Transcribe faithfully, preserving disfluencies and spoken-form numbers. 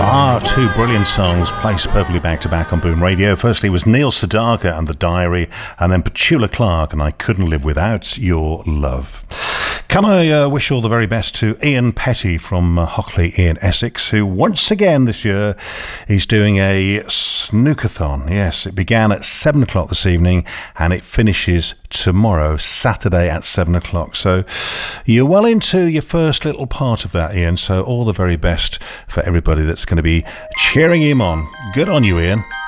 Ah, two brilliant songs placed perfectly back to back on Boom Radio. Firstly was Neil Sedaka and The Diary, and then Petula Clark and I Couldn't Live Without Your Love. Can I uh, wish all the very best to Ian Petty from uh, Hockley in Essex, who once again this year is doing a snookathon. Yes, it began at seven o'clock this evening and it finishes tomorrow, Saturday at seven o'clock. So you're well into your first little part of that, Ian. So all the very best for everybody that's going to be cheering him on. Good on you, Ian.